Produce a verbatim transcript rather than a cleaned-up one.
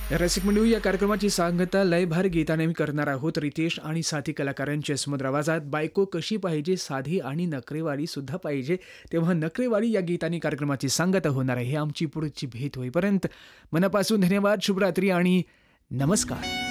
रसिक मंडळी, या कार्यक्रमाची सांगता लयभार गीताने मी करणार आहोत. रितेश आणि साथी कलाकारांच्या सुमधुर आवाजात बायको कशी पाहिजे, साधी आणि नखरेवाली सुद्धा पाहिजे. तेव्हा नखरेवाली या गीताने कार्यक्रमाची सांगता होणार आहे. आमची पुढची भेट होईपर्यंत मनापासून धन्यवाद, शुभरात्री आणि नमस्कार.